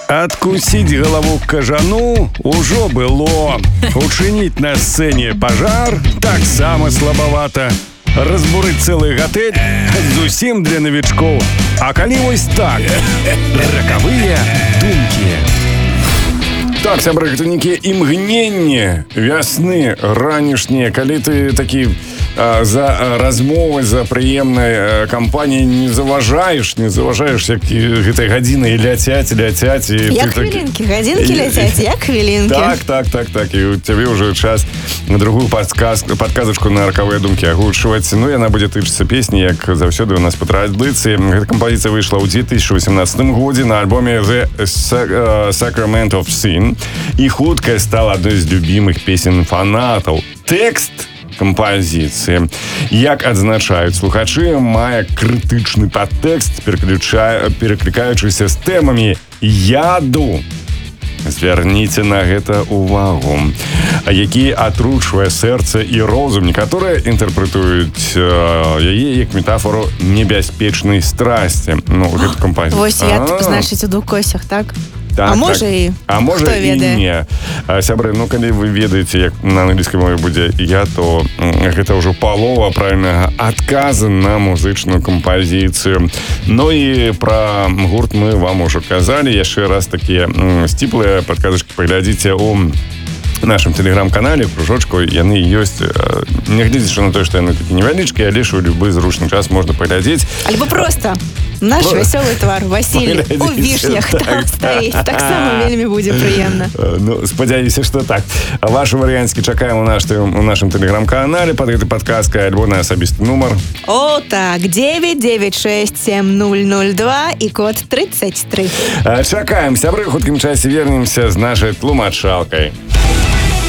Адкусіць галаву кажану ўжо было. Учыніць на сцэне пажар таксама слабавата. Разбурыць цэлы гатэль зусім для навічкоў. А калі вось так, ракавыя думкі. Так, сябры, гэтанікі імгненне вясны ранішнія, калі ты такі за размовай, за прыемнай кампаніяй не заважаеш, як гэтай гадзіны ляцяць. Як хвілінкі, гадзінкі ляцяць, як хвілінкі. Так, і у цябе ўжо час на другую падказачку на ракавыя думкі агучваць. Ну, яна будзе тычыцца песні, як заўсёды у нас па традыцыі. Гэта кампазіцыя выйшла ў 2018 годзе на альбоме The Sacrament of Sin і хутка стала адной з любімых песен фанатаў. Тэкст кампазіцыі, як адзначаюць слухачы, мае крытычны падтэкст, пераклікаючыся з тэмамі яду. Звярніце на гэта увагу. Які атручвае сэрца і розум. Некаторыя інтэрпрэтуюць яе як метафору небяспечнай страсці. Ну, гэту кампазіцыю. Вось яд, значыць, у двух косях, так? Так, а можа і хто ведае? Не. Сябры, ну калі вы ведаеце, як на англійскай мове будзе я, то гэта ўжо палова правільнага адказа на музычную кампазіцыю. Ну і пра гурт мы вам ужо казалі. Яшчэ раз такія сціплыя падказачкі паглядзіце ў нашым тэлеграм-канале, кружочку, яны ёсць. Не глядзячы на тое, што яны такі невялічкія, але ж у любы зручны час можна паглядзець. Альбо проста наш вясёлы твар Васіль у вішнях там стаіць. Таксама вельмі будзе прыемна. Ну, спадзяюся, што так. Вашы варыянткі чакаем у нашым тэлеграм-канале пад гэтай падказкай, альбо на асабісты нумар. О, так, 9967002 і код 33. Чакаем, сябры, хуткім часе вернемся з нашай тлумачалкай.